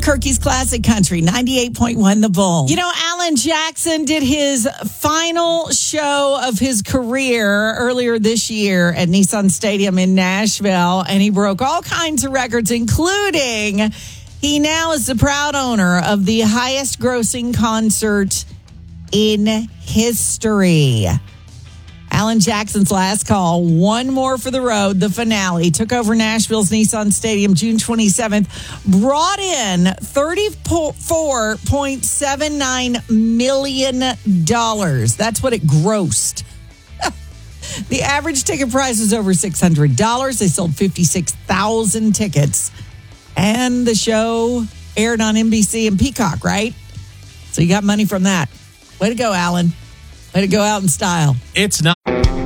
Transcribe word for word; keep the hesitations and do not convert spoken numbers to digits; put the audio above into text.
Albuquerque's Classic Country, ninety-eight point one The Bull. You know, Alan Jackson did his final show of his career earlier this year at Nissan Stadium in Nashville, and he broke all kinds of records, including he now is the proud owner of the highest grossing concert in history. Alan Jackson's Last Call, One More for the Road, the finale, took over Nashville's Nissan Stadium June twenty-seventh, brought in thirty-four point seven nine million dollars. That's what it grossed. The average ticket price was over six hundred dollars. They sold fifty-six thousand tickets. And the show aired on N B C and Peacock, right? So you got money from that. Way to go, Alan. Way to go out in style. It's not.